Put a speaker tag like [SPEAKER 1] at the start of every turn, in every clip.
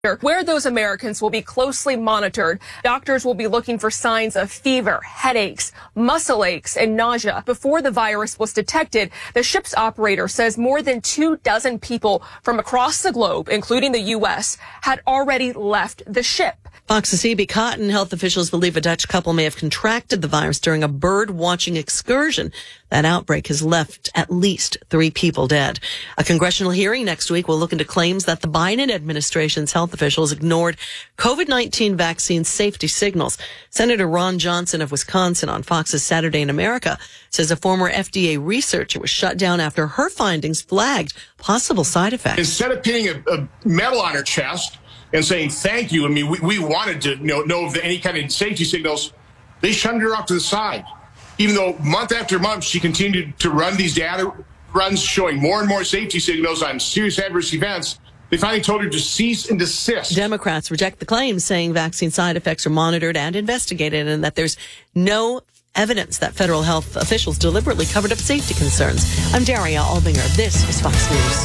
[SPEAKER 1] where those Americans will be closely monitored. Doctors will be looking for signs of fever, headaches, muscle aches, and nausea. Before the virus was detected, the ship's operator says more than 24 people from across the globe, including the U.S., had already left the ship.
[SPEAKER 2] Fox's E.B. Cotton. Health officials believe a Dutch couple may have contracted the virus during a bird-watching excursion. That outbreak has left at least 3 people dead. A congressional hearing next week will look into claims that the Biden administration's health officials ignored COVID-19 vaccine safety signals. Senator Ron Johnson of Wisconsin on Fox's Saturday in America says a former FDA researcher was shut down after her findings flagged possible side effects.
[SPEAKER 3] Instead of pinning a medal on her chest and saying thank you, I mean, we wanted to know of any kind of safety signals, they shunned her off to the side. Even though month after month she continued to run these data runs showing more and more safety signals on serious adverse events, they finally told her to cease and desist.
[SPEAKER 2] Democrats reject the claims, saying vaccine side effects are monitored and investigated and that there's no evidence that federal health officials deliberately covered up safety concerns. I'm Daria Albinger. This is Fox News.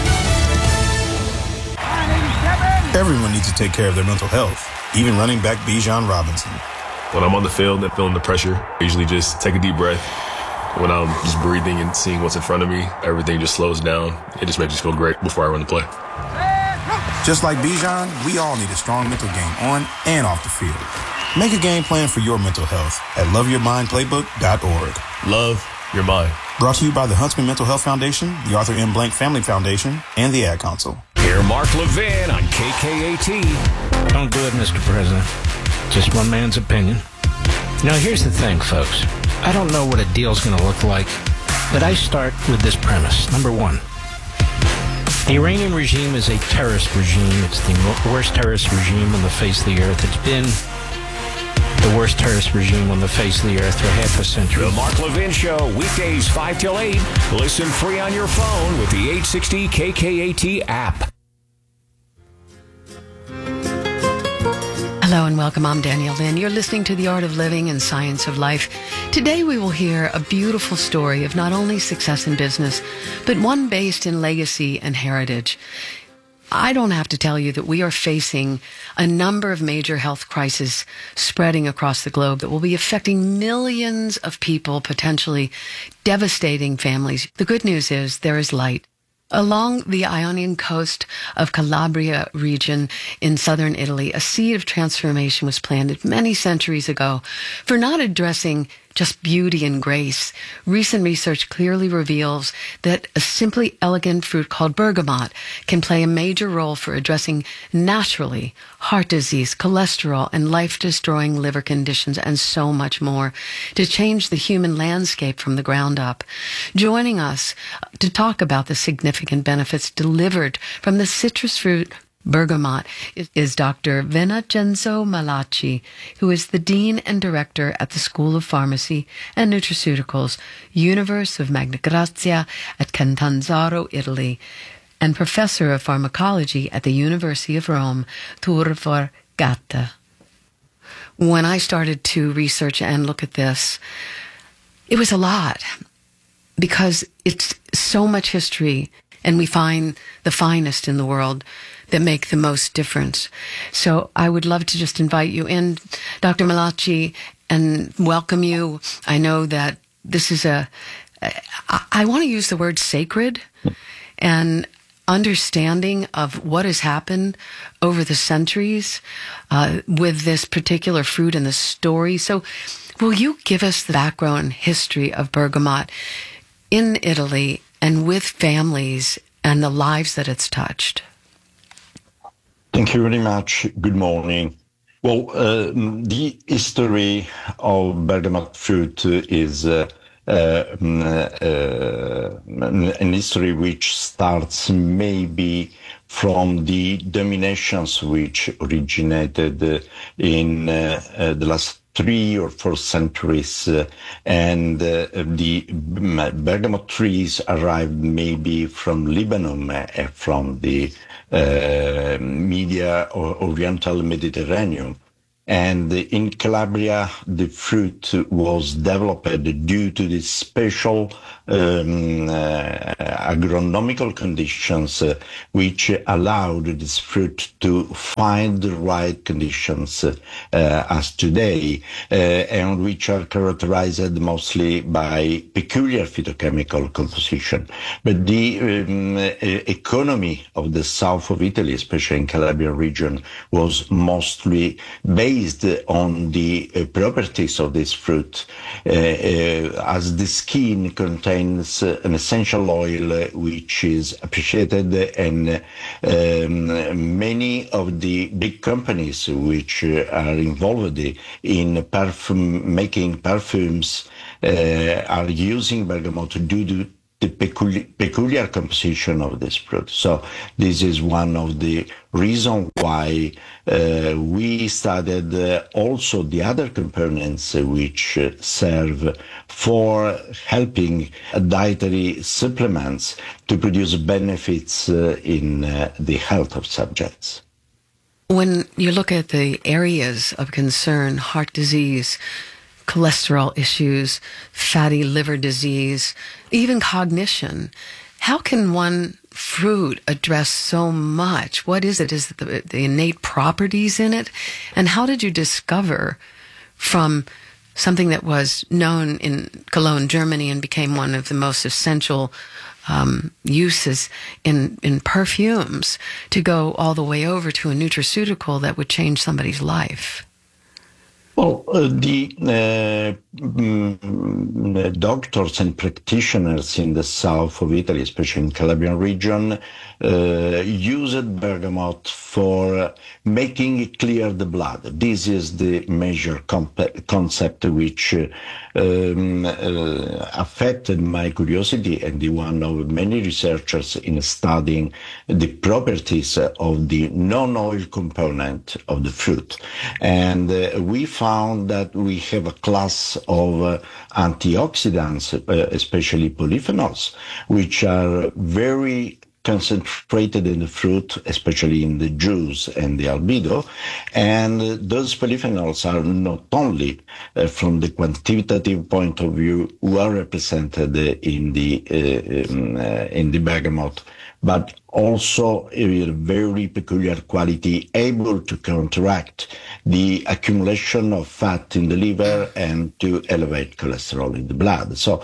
[SPEAKER 4] Everyone needs to take care of their mental health, even running back Bijan Robinson.
[SPEAKER 5] When I'm on the field and feeling the pressure, I usually just take a deep breath. When I'm just breathing and seeing what's in front of me, everything just slows down. It just makes me feel great before I run the play.
[SPEAKER 4] Just like Bijan, we all need a strong mental game on and off the field. Make a game plan for your mental health at loveyourmindplaybook.org.
[SPEAKER 5] Love your mind.
[SPEAKER 4] Brought to you by the Huntsman Mental Health Foundation, the Arthur M. Blank Family Foundation, and the Ad Council.
[SPEAKER 6] Hear Mark Levin on KKAT.
[SPEAKER 7] Don't do it, Mr. President. Just one man's opinion. Now, here's the thing, folks. I don't know what a deal's going to look like, but I start with this premise. Number one, the Iranian regime is a terrorist regime. It's the worst terrorist regime on the face of the earth. It's been the worst terrorist regime on the face of the earth for half a century.
[SPEAKER 6] The Mark Levin Show, weekdays 5 till 8. Listen free on your phone with the 860 KKAT app.
[SPEAKER 8] Hello and welcome. I'm Danielle Lynn. You're listening to The Art of Living and Science of Life. Today we will hear a beautiful story of not only success in business, but one based in legacy and heritage. I don't have to tell you that we are facing a number of major health crises spreading across the globe that will be affecting millions of people, potentially devastating families. The good news is there is light. Along the Ionian coast of Calabria region in southern Italy, a seed of transformation was planted many centuries ago for not addressing just beauty and grace. Recent research clearly reveals that a simply elegant fruit called bergamot can play a major role for addressing naturally heart disease, cholesterol, and life-destroying liver conditions, and so much more, to change the human landscape from the ground up. Joining us to talk about the significant benefits delivered from the citrus fruit bergamot is Dr. Vincenzo Malacci, who is the Dean and Director at the School of Pharmacy and Nutraceuticals, Universe of Magna Grazia at Catanzaro, Italy, and Professor of Pharmacology at the University of Rome, Tor Vergata. When I started to research and look at this, it was a lot, because it's so much history, and we find the finest in the world that make the most difference. So I would love to just invite you in, Dr. Malacci, and welcome you. I know that this is I want to use the word sacred and understanding of what has happened over the centuries with this particular fruit and the story. So will you give us the background history of bergamot in Italy and with families and the lives that it's touched?
[SPEAKER 9] Thank you very much. Good morning. Well, the history of bergamot fruit is an history which starts maybe from the dominations which originated in the last 3 or 4 centuries, and the bergamot trees arrived maybe from Lebanon, from the Oriental Mediterranean. And in Calabria, the fruit was developed due to the special agronomical conditions which allowed this fruit to find the right conditions as today, and which are characterized mostly by peculiar phytochemical composition. But the economy of the south of Italy, especially in Calabrian region, was mostly based on the properties of this fruit, as the skin contains an essential oil which is appreciated, and many of the big companies which are involved in making perfumes are using bergamot due to the peculiar composition of this fruit. So this is one of the reasons why we studied also the other components which serve for helping dietary supplements to produce benefits in the health of subjects.
[SPEAKER 8] When you look at the areas of concern, heart disease, cholesterol issues, fatty liver disease, even cognition, how can one fruit address so much? What is it? Is it the innate properties in it? And how did you discover from something that was known in Cologne, Germany, and became one of the most essential uses in perfumes, to go all the way over to a nutraceutical that would change somebody's life?
[SPEAKER 9] Well, the doctors and practitioners in the south of Italy, especially in Calabrian region, used bergamot for making clear the blood. This is the major concept which affected my curiosity and the one of many researchers in studying the properties of the non-oil component of the fruit. And we found that we have a class of antioxidants, especially polyphenols, which are very concentrated in the fruit, especially in the juice and the albedo. And those polyphenols are not only from the quantitative point of view well represented in the bergamot, but also a very peculiar quality, able to counteract the accumulation of fat in the liver and to elevate cholesterol in the blood. So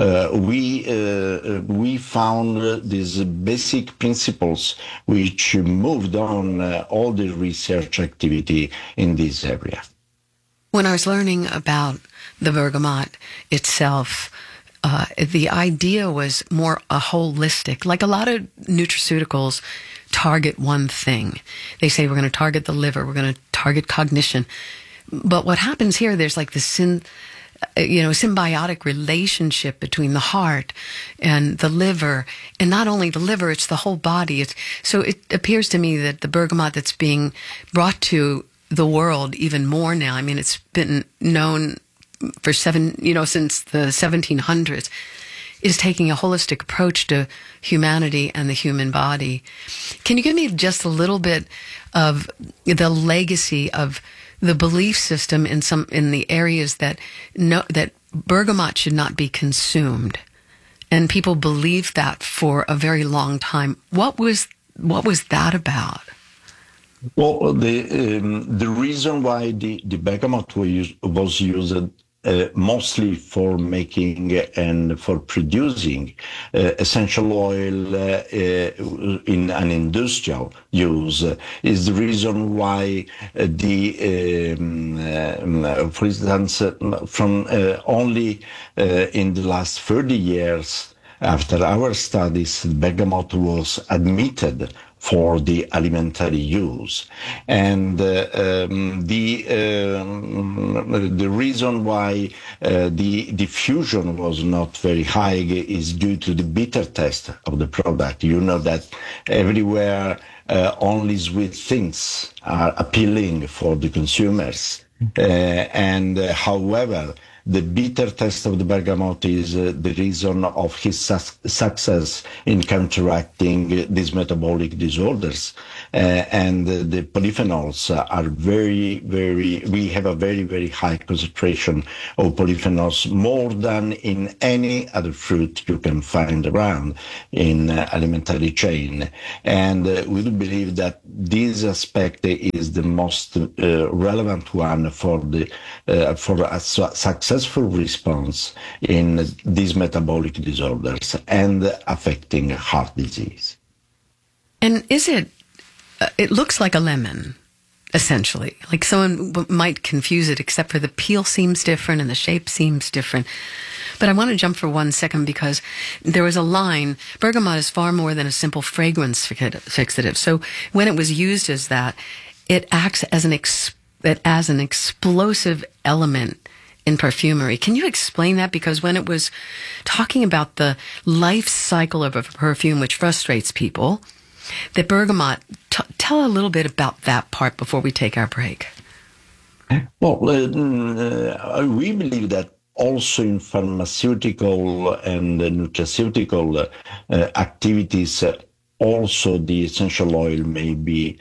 [SPEAKER 9] we found these basic principles which moved on all the research activity in this area.
[SPEAKER 8] When I was learning about the bergamot itself, the idea was more a holistic, like a lot of nutraceuticals target one thing. They say we're going to target the liver, we're going to target cognition. But what happens here, there's like this symbiotic relationship between the heart and the liver, and not only the liver, it's the whole body. So it appears to me that the bergamot that's being brought to the world even more now, I mean, it's been known for since the 1700s, is taking a holistic approach to humanity and the human body. Can you give me just a little bit of the legacy of the belief system in the areas that bergamot should not be consumed, and people believed that for a very long time? What was that about?
[SPEAKER 9] Well, the reason why the bergamot was used mostly for making and for producing essential oil in an industrial use is the reason why for instance, from only in the last 30 years after our studies, bergamot was admitted for the alimentary use. And the reason why the diffusion was not very high is due to the bitter taste of the product. You know that everywhere only sweet things are appealing for the consumers. And however, the bitter taste of the bergamot is the reason of his success in counteracting these metabolic disorders. And the polyphenols are we have a very, very high concentration of polyphenols, more than in any other fruit you can find around in alimentary chain. And we do believe that this aspect is the most relevant one for a successful response in these metabolic disorders and affecting heart disease.
[SPEAKER 8] And is it looks like a lemon, essentially. Like someone might confuse it, except for the peel seems different and the shape seems different. But I want to jump for 1 second because there was a line, bergamot is far more than a simple fragrance fixative. So when it was used as that, it acts as an explosive element in perfumery. Can you explain that? Because when it was talking about the life cycle of a perfume, which frustrates people, the bergamot, tell a little bit about that part before we take our break.
[SPEAKER 9] Well, we believe that also in pharmaceutical and nutraceutical activities, also the essential oil may be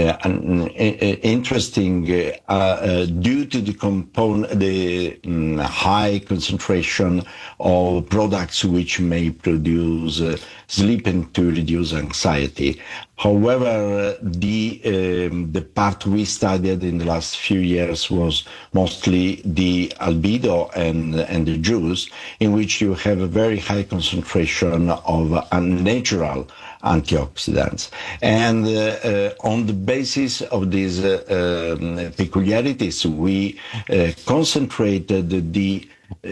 [SPEAKER 9] interesting due to the high concentration of products which may produce sleep and to reduce anxiety. However, the part we studied in the last few years was mostly the albedo and the juice, in which you have a very high concentration of unnatural antioxidants. And on the basis of these peculiarities, we concentrated the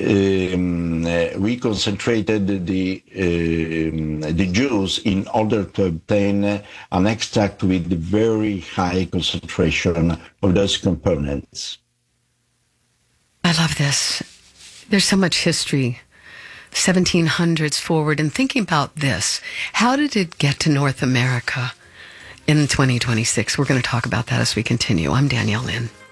[SPEAKER 9] juice in order to obtain an extract with very high concentration of those components.
[SPEAKER 8] I love this. There's so much history, 1700s forward, and thinking about this, how did it get to North America in 2026? We're going to talk about that as we continue. I'm Danielle Lynn.